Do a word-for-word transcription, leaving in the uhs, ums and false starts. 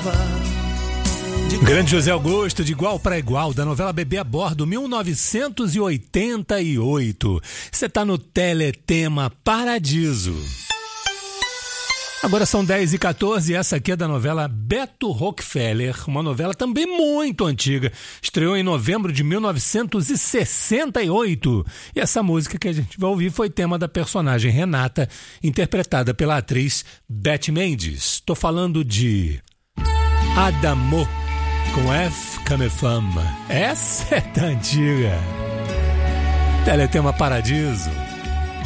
Grande José Augusto, de Igual para Igual, da novela Bebê a Bordo, mil novecentos e oitenta e oito. Você tá no Teletema Paradiso. Agora são dez e quatorze e essa aqui é da novela Beto Rockefeller, uma novela também muito antiga. Estreou em novembro de mil novecentos e sessenta e oito. E essa música que a gente vai ouvir foi tema da personagem Renata, interpretada pela atriz Beth Mendes. Estou falando de Adamo, com F comme femme. Essa é da antiga. Teletema Paradiso.